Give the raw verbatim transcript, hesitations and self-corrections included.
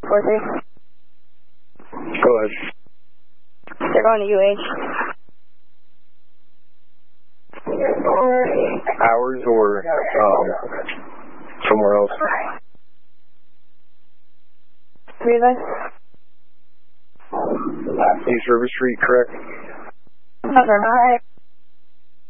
four three. Go ahead. They're going to U H. Ours or um, somewhere else? Three of us. East River Street, correct? Confirm. Alright.